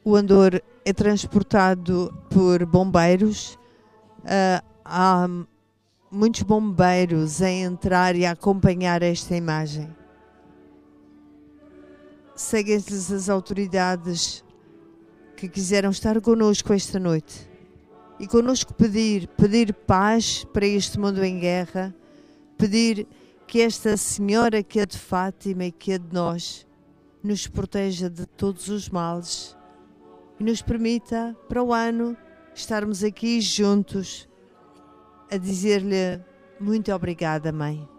O Andor é transportado por bombeiros. Há muitos bombeiros a entrar e a acompanhar esta imagem. Seguem-lhes as autoridades que quiseram estar connosco esta noite e connosco pedir paz para este mundo em guerra, pedir que esta Senhora que é de Fátima e que é de nós nos proteja de todos os males e nos permita para o ano estarmos aqui juntos a dizer-lhe muito obrigada, Mãe.